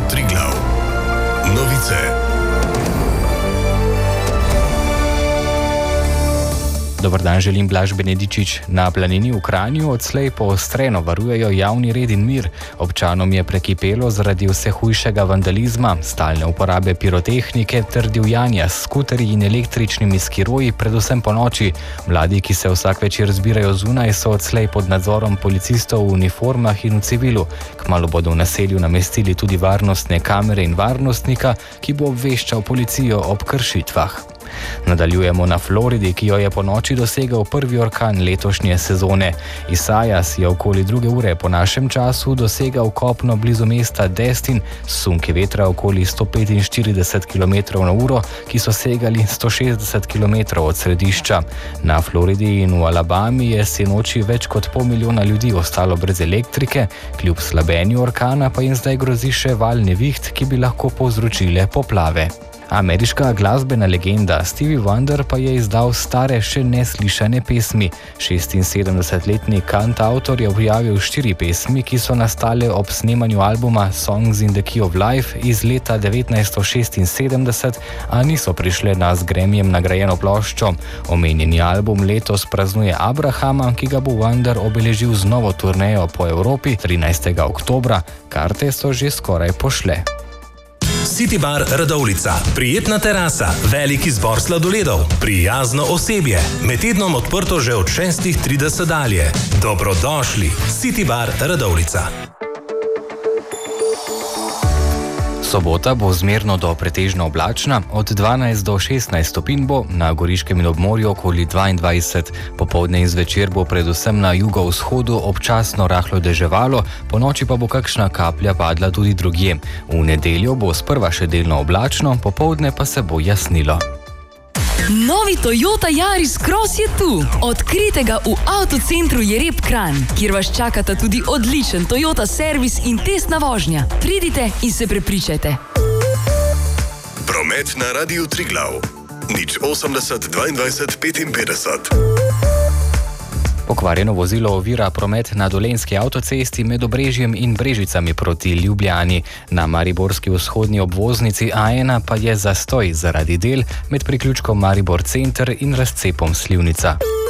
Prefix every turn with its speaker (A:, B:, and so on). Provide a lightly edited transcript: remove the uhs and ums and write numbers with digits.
A: Triglav. Novice.
B: Dobar dan, želim Blaž Benedičič. Na planini v Kranju odslej poostreno varujejo javni red in mir. Občanom je prekipelo zaradi vse hujšega vandalizma, stalne uporabe pirotehnike ter divjanja s skuterji in električnimi skiroji, predvsem po noči. Mladi, ki se vsak večer zbirajo zunaj, so odslej pod nadzorom policistov v uniformah in v civilu. Kmalu bodo v naselju namestili tudi varnostne kamere in varnostnika, ki bo obveščal policijo ob kršitvah. Nadaljujemo na Floridi, ki jo je po noči dosegel prvi orkan letošnje sezone. Isaias je okoli 2 ure po našem času dosegal kopno blizu mesta Destin s sunki vetra okoli 145 km/h, ki so segali 160 km od središča. Na Floridi in v Alabami je sinoči več kot pol milijona ljudi ostalo brez elektrike, kljub slabenju orkana pa jim zdaj grozi še val neviht, ki bi lahko povzročile poplave. Ameriška glasbena legenda Stevie Wonder pa je izdal stare, še neslišane pesmi. 76-letni kantavtor je objavil 4 pesmi, ki so nastale ob snemanju albuma Songs in the Key of Life iz leta 1976, a niso prišle na z Grammyjem nagrajeno ploščo. Omenjeni album letos praznuje Abrahama, ki ga bo Wonder obeležil z novo turnejo po Evropi 13. oktobra. Karte so že skoraj pošle.
A: City Bar Radovljica. Prijetna terasa, velik izbor sladoledov, prijazno osebje. Med tednom odprto že od 6:30 dalje. Dobrodošli, City Bar Radovljica.
B: Sobota bo zmerno do pretežno oblačna, od 12 do 16 stopinj bo, na Goriškem in obmorju okoli 22. Popoldne in zvečer bo predvsem na jugovzhodu občasno rahlo deževalo, ponoči pa bo kakšna kaplja padla tudi drugje. V nedeljo bo sprva še delno oblačno, popoldne pa se bo jasnilo.
C: Novi Toyota Yaris Cross je tu. Odkrijte ga v avtocentru Jereb Kranj, kjer vas čakata tudi odličen Toyota servis in testna vožnja. Pridite in se prepričajte.
A: Promet na Radiu Triglav. 080 22 55.
B: Pokvarjeno vozilo ovira promet na Dolenjski avtocesti med Obrežjem in Brežicami proti Ljubljani. Na mariborski vzhodni obvoznici A1 pa je zastoj zaradi del med priključkom Maribor Center in razcepom Slivnica.